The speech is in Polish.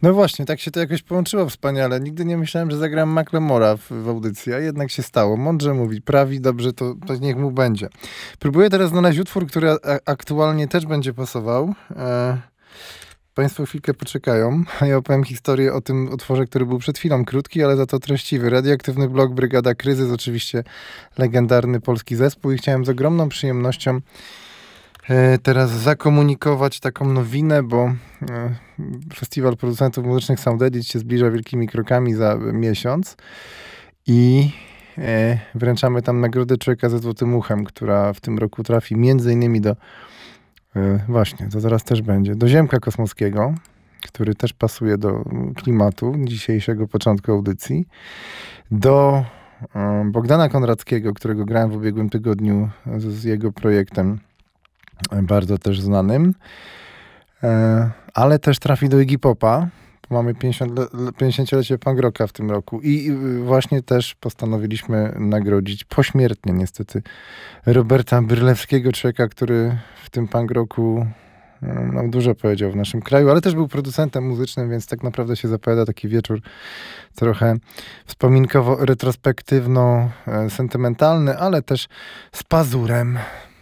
No właśnie, tak się to jakoś połączyło wspaniale. Nigdy nie myślałem, że zagram Macklemora w audycji, a jednak się stało. Mądrze mówi, prawi, dobrze, to niech mu będzie. Próbuję teraz znaleźć utwór, który aktualnie też będzie pasował. Państwo chwilkę poczekają, a ja opowiem historię o tym utworze, który był przed chwilą krótki, ale za to treściwy. Radioaktywny blok, Brygada Kryzys, oczywiście legendarny polski zespół i chciałem z ogromną przyjemnością teraz zakomunikować taką nowinę, bo Festiwal Producentów Muzycznych Sound Edit się zbliża wielkimi krokami za miesiąc i wręczamy tam nagrodę Człowieka ze złotym uchem, która w tym roku trafi między innymi do właśnie, to zaraz też będzie, do Ziemka Kosmowskiego, który też pasuje do klimatu dzisiejszego początku audycji, do Bogdana Konrackiego, którego grałem w ubiegłym tygodniu z jego projektem bardzo też znanym, ale też trafi do Iggy Popa, bo mamy 50-lecie punk rocka w tym roku i właśnie też postanowiliśmy nagrodzić pośmiertnie niestety Roberta Brylewskiego, człowieka, który w tym punk rocku no, dużo powiedział w naszym kraju, ale też był producentem muzycznym, więc tak naprawdę się zapowiada taki wieczór trochę wspominkowo, retrospektywno, sentymentalny, ale też z pazurem.